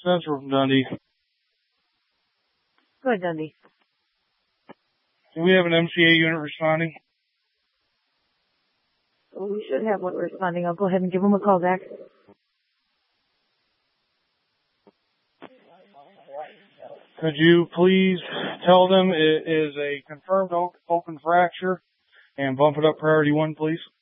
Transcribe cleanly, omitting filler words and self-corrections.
Spencer from Dundee. Go ahead, Dundee. Do we have an MCA unit responding? Well, we should have one responding. I'll go ahead and give them a call back. Could you please tell them it is a confirmed open fracture and bump it up priority 1, please?